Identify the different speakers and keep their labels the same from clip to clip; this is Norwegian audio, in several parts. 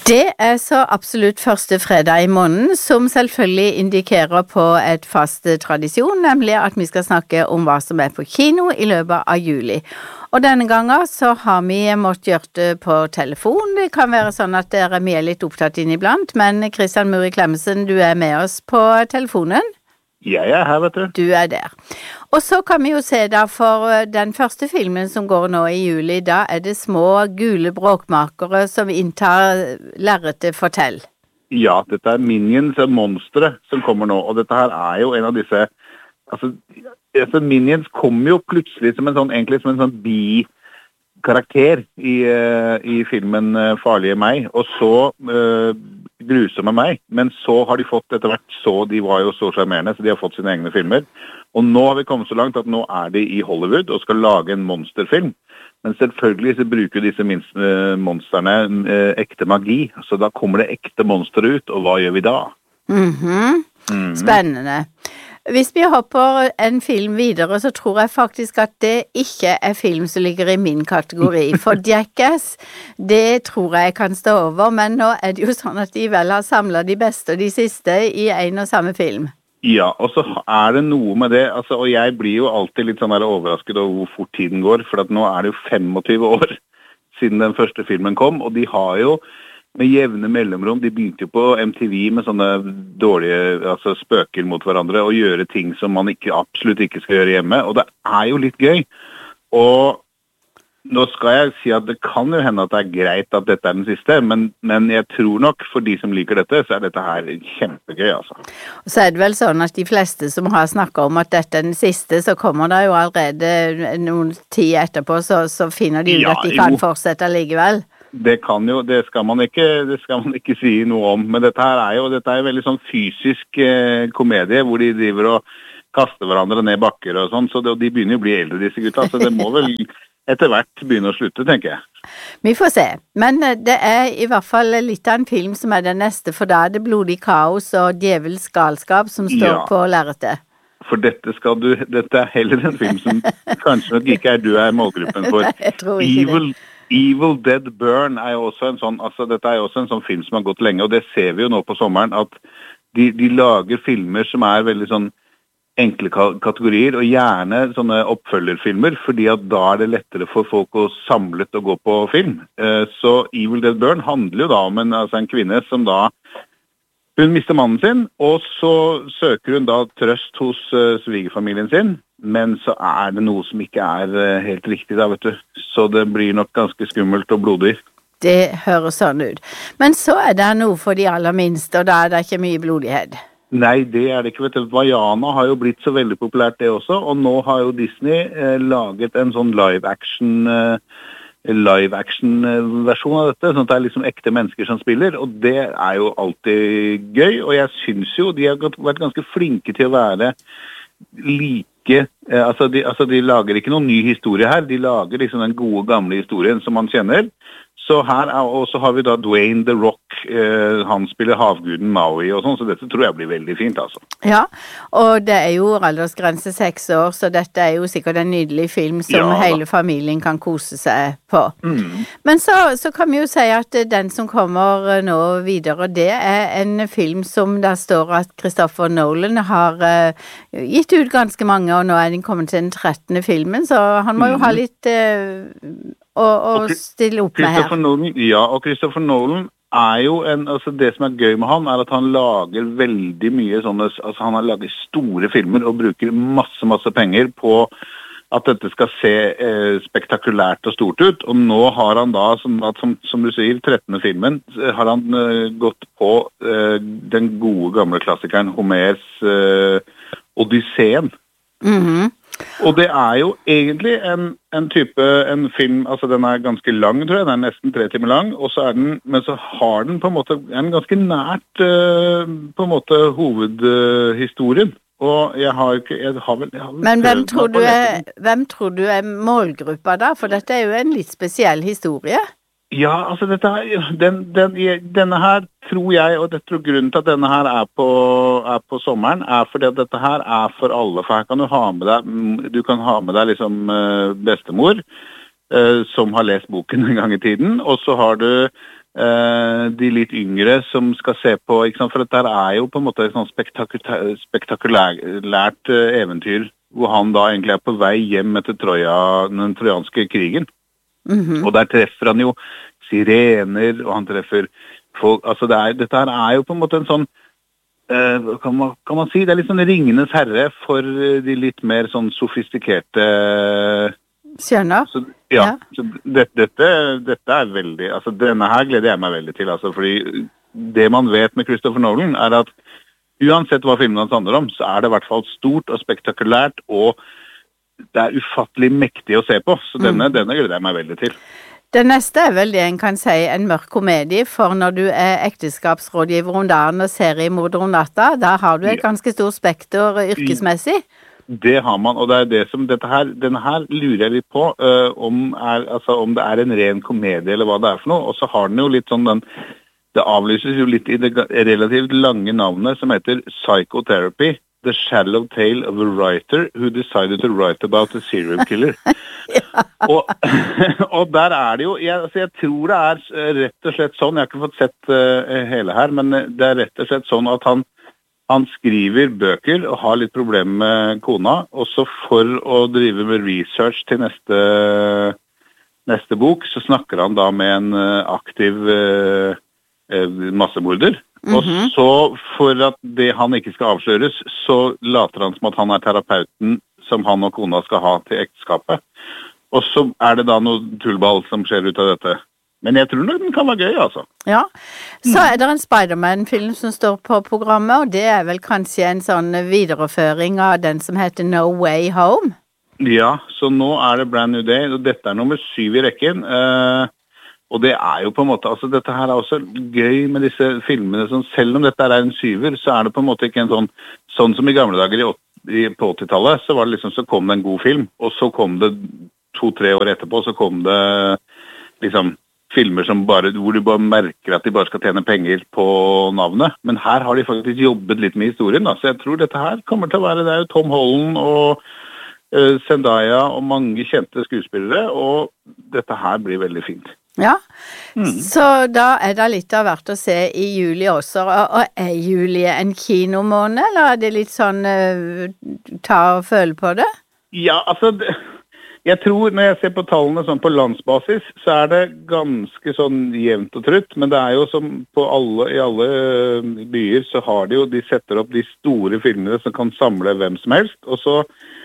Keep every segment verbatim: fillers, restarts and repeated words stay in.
Speaker 1: Det er så absolutt første fredag i måneden, som selvfølgelig indikerer på et fast tradisjon, nemlig at vi skal snakke om hva som er på kino i løpet av juli. Og denne gangen så har vi måttet gjøre det på telefon. Det kan være sånn at dere er litt opptatt inniblant, men Christian Muri Klemmensen, du er med oss på telefonen.
Speaker 2: Jeg er her, vet du.
Speaker 1: Du er der. Og så kan vi jo se da for den første filmen som går nå i juli, da er det små gule bråkmakere som inntar lerretet fortell.
Speaker 2: Ja, dette er Minions og Monstre som kommer nå, og dette her er jo en av disse, altså, altså Minions kommer jo plutselig som en sånn, egentlig som en sånn bi-karakter i, uh, i filmen uh, Farlige meg, og så uh, grusomme meg, men så har de fått etter hvert, så de var jo så charmerende, så de har fått sine egne filmer, og nå har vi kommet så langt at nå er de i Hollywood og skal lage en monsterfilm, men selvfølgelig så bruker disse minst, uh, monsterne uh, ekte magi, så da kommer det ekte monster ut, og hva gjør vi da?
Speaker 1: Mhm, mm-hmm. Spennende. Hvis vi hopper en film videre, så tror jeg faktisk at det ikke er film som ligger i min kategori. For Jackass, det tror jeg kan stå over, men nå er det jo sånn at de vel har samlet de beste og de siste i en og samme film.
Speaker 2: Ja, og så er det noe med det, altså, og jeg blir jo alltid litt sånn der overrasket over hvor fort tiden går, for at nå er det jo femogtyve år siden den første filmen kom, og de har jo med jevne mellomrom, de begynte jo på M T V med sånne dårlige altså spøker mot hverandre og gjøre ting som man ikke, absolutt ikke skal gjøre hjemme, og det er jo litt gøy. Og nå skal jeg si at det kan jo hende at det er greit at dette er den siste, men, men jeg tror nok for de som liker dette, så er dette her kjempegøy, altså.
Speaker 1: Og så er det vel sånn at de fleste som har snakket om at dette er den siste, så kommer det jo allerede noen tid etterpå, så, så finner de ut ja, at de kan jo fortsette likevel.
Speaker 2: Det kan jo, det skal man ikke, det skal man ikke si noe om, men dette her er jo, dette er jo veldig sånn fysisk eh, komedie, hvor de driver og kaster hverandre ned bakker og sånn, så det, de begynner jo å bli eldre disse gutta, så det må vel etter hvert begynne å slutte, tenker jeg.
Speaker 1: Vi får se, men det er i hvert fall litt av en film som er den neste, for da er det blodig kaos og djevels galskap som står ja. På lerretet.
Speaker 2: For dette skal du, dette er heller en film som kanskje nok ikke er du er målgruppen for.
Speaker 1: Jeg tror ikke
Speaker 2: Evil
Speaker 1: det.
Speaker 2: Evil Dead Burn er jo også en sånn, altså dette er jo også en sånn film som har gått lenge, og det ser vi jo nå på sommeren, at de, de lager filmer som er veldig sånn enkle kategorier, og gjerne sånne oppfølgerfilmer, fordi at da er det lettere for folk å samlet og gå på film. Så Evil Dead Burn handler jo da om en, altså en kvinne som da hun mister mannen sin, og så søker hun da trøst hos uh, svigerfamilien sin, men så er det noe som ikke er uh, helt riktig da, vet du. Så det blir nok ganske skummelt og blodig.
Speaker 1: Det høres sånn ut. Men så er det noe for de aller minste, og da er det ikke mye blodighet.
Speaker 2: Nei, det er det ikke, vet du. Vaiana har jo blitt så veldig populært det også, og nå har jo Disney uh, laget en sånn live-action uh, live-action-versjon av dette, sånn at det er liksom ekte mennesker som spiller, og det er jo alltid gøy, og jeg synes jo de har vært ganske flinke til å være like, eh, altså, de, altså de lager ikke noen ny historie her, de lager liksom den gode gamle historien som man kjenner, så her er, og så har vi da Dwayne The Rock, eh, han spiller havguden Maui og sånn, så dette tror jeg blir veldig fint, altså.
Speaker 1: Ja, og det er jo aldersgrense seks år, så dette er jo sikkert en nydelig film som ja, hele familien kan kose seg på. Mm. Men så, så kan vi jo si at den som kommer nå videre, det er en film som der står at Christopher Nolan har uh, gitt ut ganske mange, og nå er den kommet til den trettende filmen, så han må jo mm. ha litt uh, å, å stille opp med her.
Speaker 2: Nolan, ja, og Christopher Nolan er jo en, altså det som er gøy med han er at han lager veldig mye sånne, altså han har laget store filmer og bruker masse, masse penger på at dette skal se eh, spektakulært og stort ut, og nå har han da, som, som, som du sier, trettende filmen, har han eh, gått på eh, den gode gamle klassikeren Homers eh, Odysseen. Mhm. Og det er jo egentlig en, en type, en film, altså den er ganske lang, tror jeg, den er nesten tre timer lang, og så er den, men så har den på en måte, en ganske nært, uh, på en måte, hovedhistorien. Uh, og jeg har ikke, jeg har vel... Jeg har vel
Speaker 1: men hvem tror, du er, hvem tror du er målgruppa da? For dette er jo en litt spesiell historie.
Speaker 2: Ja, altså dette her, den, den, denne her tror jeg, og det tror grunnen til at denne her er på, er på sommeren, er fordi at dette her er for alle, for her kan du ha med deg, du kan ha med deg liksom bestemor, som har lest boken en gang i tiden, og så har du uh, de litt yngre som skal se på, ikke sant? For dette her er jo på en måte et sånn spektakulært, spektakulært uh, eventyr, hvor han da egentlig er på vei hjem etter Troja, den trojanske krigen. Mm-hmm. Og der treffer han jo sirener, og han treffer folk, altså det er, dette her er jo på en måte en sånn Uh, kan, man, kan man si, det er litt sånn Ringenes herre for de litt mer sånn sofistikerte
Speaker 1: Skjønner.
Speaker 2: Så, ja,
Speaker 1: ja.
Speaker 2: Så det, dette, dette er veldig, altså denne her gleder jeg meg veldig til, altså, fordi det man vet med Christopher Nolan er at uansett hva filmen hans handler om, så er det i hvert fall stort og spektakulært, og det er ufattelig mektig å se på, så denne, mm. denne gleder jeg meg veldig til.
Speaker 1: Det neste er vel det en kan si en mørk komedie, for når du er ekteskapsrådgiver om dagen og seriemorder om natta, da har du et ganske stort spekter yrkesmessig.
Speaker 2: Det har man, og det er det som, dette her, denne her lurer jeg litt på, uh, om, er, altså, om det er en ren komedie eller hva det er for noe, og så har den jo litt sånn, den, det avlyses jo litt i det relativt lange navnet som heter Psychotherapy, The Shallow Tale of a Writer Who Decided to Write About a Serial Killer. ja. og, og der er det jo, jeg, altså jeg tror det er rett og slett sånn, jeg har ikke fått sett uh, hele her, men det er rett og slett sånn at han, han skriver bøker og har litt problemer med kona, også for å drive med research til neste, neste bok, så snakker han da med en uh, aktiv uh, uh, massemorder. Mm-hmm. Og så, for at det han ikke skal avsløres, så later han som at han er terapeuten som han og kona skal ha til ekteskapet. Og så er det da noe tullball som skjer ut av dette. Men jeg tror nok den kan være gøy, altså.
Speaker 1: Ja, så er det en Spider-Man-film som står på programmet, og det er vel kanskje en sånn videreføring av den som heter No Way Home?
Speaker 2: Ja, så nå er det Brand New Day, og dette er nummer syv i rekken. Uh, Og det er jo på en måte, altså dette her er også gøy med disse filmene, som selv om dette er en syver, så er det på en måte ikke en sånn, sånn som i gamle dager i, i, på åttitallet, så var det liksom, så kom det en god film, og så kom det to-tre år etterpå, så kom det liksom filmer som bare, hvor du bare merker at de bare skal tjene penger på navnet, men her har de faktisk jobbet litt med historien, da. Så jeg tror dette her kommer til å være, det er jo Tom Holland og uh, Zendaya og mange kjente skuespillere, og dette her blir veldig fint.
Speaker 1: Ja, mm. så da er det litt av hvert å se i juli også, og er juli en kinomåned, eller er det litt sånn uh, ta og føle på det?
Speaker 2: Ja, altså, det, jeg tror når jeg ser på tallene sånn på landsbasis, så er det ganske sånn jevnt og trutt, men det er jo som på alle, i alle byer, så har de jo, de setter opp de store filmene som kan samle hvem som helst, og så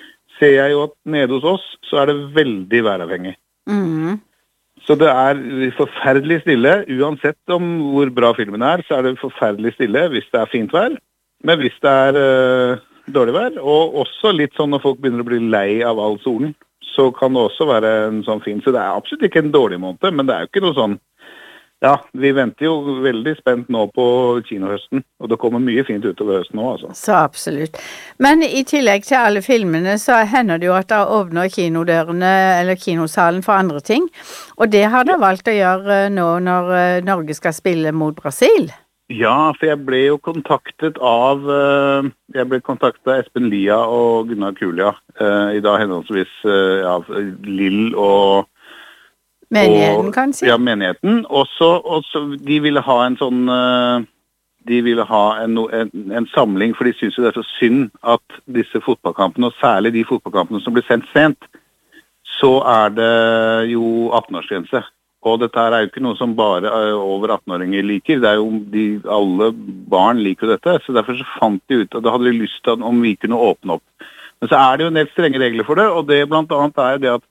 Speaker 2: ser jeg jo at nede hos oss, så er det veldig væravhengig. Mhm. Så det er forferdelig stille, uansett om hvor bra filmen er, så er det forferdelig stille hvis det er fint vær, men hvis det er uh, dårlig vær, og også litt sånn når folk begynner å bli lei av all solen, så kan det også være en sånn fin, så det er absolutt ikke en dårlig måned, men det er jo ikke noe sånn, ja, vi venter jo veldig spent nå på kinohøsten, og det kommer mye fint utover høsten nå, altså.
Speaker 1: Så absolutt. Men i tillegg til alle filmene, så hender det jo at det åpner kinodørene, eller kinosalen for andre ting, og det har dere valgt å gjøre nå når Norge skal spille mot Brasil.
Speaker 2: Ja, for jeg ble jo kontaktet av, jeg ble kontaktet av Espen Lia og Gunnar Kulia, i dag henholdsvis ja, Lill og
Speaker 1: Menigheten, kanskje?
Speaker 2: Ja, menigheten. Og så de ville ha en sånn, de ville ha en, en, en samling, for de synes jo det er så synd at disse fotballkampene, og særlig de fotballkampene som blir sendt sent, så er det jo atten-årsgrense. Og dette her er jo ikke noe som bare over atten-åringer liker, det er jo de, alle barn liker jo dette, så derfor så fant de ut, og da hadde de lyst til om vi kunne åpne opp. Men så er det jo en del strenge regler for det, og det blant annet er det at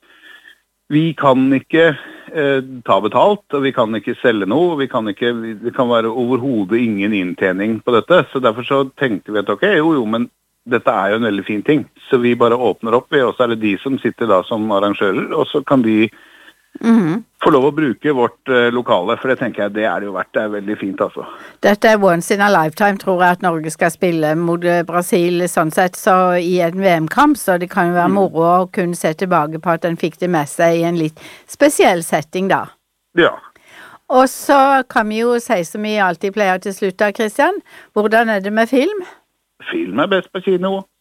Speaker 2: vi kan ikke eh, ta betalt, og vi kan ikke selge noe, vi kan ikke, det kan være overhodet ingen inntjening på dette, så derfor så tenkte vi at ok, jo jo, men dette er jo en veldig fin ting, så vi bare åpner opp, og så er det de som sitter da som arrangører, og så kan de mm-hmm. få lov å bruke vårt uh, lokale, for det tenker jeg, det er jo verdt, det er veldig fint altså.
Speaker 1: Dette er once in a lifetime, tror jeg, at Norge skal spille mot Brasil sånn sett, så i en V M-kamp, så det kan jo være moro å kunne se tilbake på at den fikk det med seg i en litt spesiell setting da.
Speaker 2: Ja.
Speaker 1: Og så kan vi jo si som vi alltid pleier til slutt da, Christian, hvordan er det med film?
Speaker 2: Film er best på kino.